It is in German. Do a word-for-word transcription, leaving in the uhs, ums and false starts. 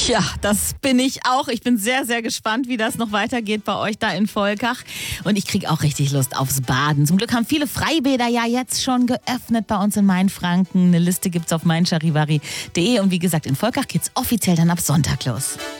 Ja, das bin ich auch. Ich bin sehr, sehr gespannt, wie das noch weitergeht bei euch da in Volkach. Und ich kriege auch richtig Lust aufs Baden. Zum Glück haben viele Freibäder ja jetzt schon geöffnet bei uns in Mainfranken. Eine Liste gibt's auf mein charivari punkt de. Und wie gesagt, in Volkach geht's offiziell dann ab Sonntag los.